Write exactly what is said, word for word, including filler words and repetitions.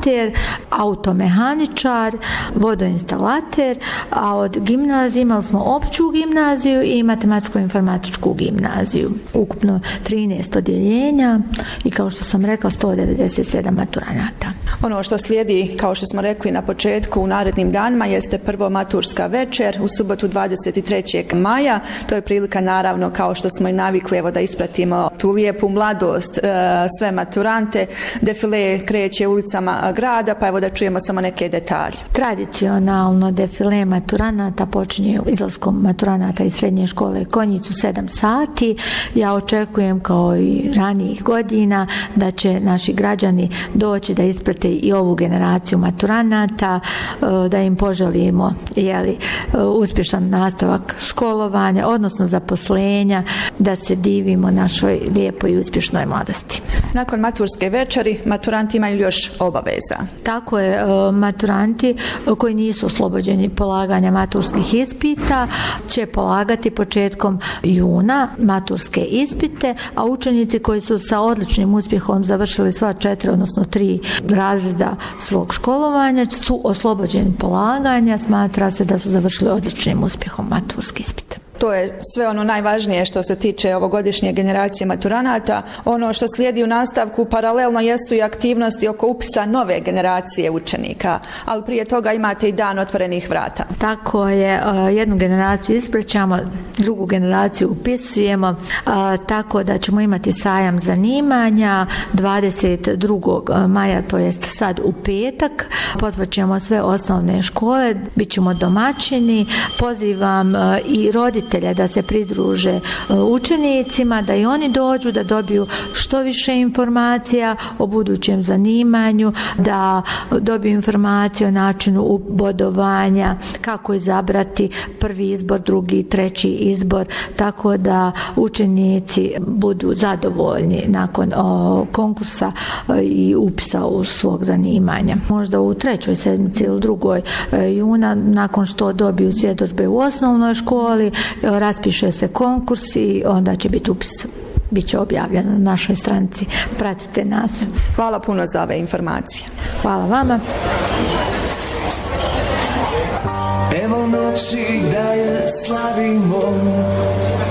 instalater, automehaničar, vodoinstalater, a od gimnazije imali smo opću gimnaziju i matematičko-informatičku gimnaziju. Ukupno trinaest odjeljenja i kao što sam rekla sto devedeset sedam maturanata. Ono što slijedi, kao što smo rekli na početku, u narednim danima jeste prvo maturska večer u subotu dvadeset trećeg maja. To je prilika naravno, kao što smo i navikli, evo da ispratimo tu lijepu mladost, e, sve maturante. Defile kreće ulicama grada, pa evo da čujemo samo neke detalje. Tradicionalno defile maturanata počinje izlaskom maturanata iz srednje škole Konjic u sedam sati. Ja očekujem kao i ranijih godina da će naši građani doći da isprate i ovu generaciju maturanata, da im poželimo jeli, uspješan nastavak školovanja, odnosno zaposlenja, da se divimo našoj lijepoj i uspješnoj mladosti. Nakon maturske večeri, maturanti imaju još obaveza. Tako je, maturanti koji nisu oslobođeni polaganja maturskih ispita će polagati početkom juna maturske ispite, a učenici koji su sa odličnim uspjehom završili sva četiri, odnosno tri razreda svog školovanja su oslobođeni polaganja, smatra se da su završili odličnim uspjehom maturski ispit. To je sve ono najvažnije što se tiče ovogodišnje generacije maturanata. Ono što slijedi u nastavku paralelno jesu i aktivnosti oko upisa nove generacije učenika, ali prije toga imate i dan otvorenih vrata. Tako je, jednu generaciju ispraćamo, drugu generaciju upisujemo, tako da ćemo imati sajam zanimanja dvadeset drugog maja, to jest sad u petak. Pozvat ćemo sve osnovne škole, bit ćemo domaćini, pozivam i roditelje da se pridruže učenicima, da i oni dođu, da dobiju što više informacija o budućem zanimanju, da dobiju informacije o načinu bodovanja, kako izabrati prvi izbor, drugi, treći izbor, tako da učenici budu zadovoljni nakon o, konkursa i upisa u svog zanimanja. Možda u trećoj sedmici ili drugoj juna, nakon što dobiju svjedodžbe u osnovnoj školi, raspiše se konkurs i onda će biti upis, bit će objavljeno na našoj stranici. Pratite nas. Hvala puno za ove informacije. Hvala vama. Evo noći da je slavimo,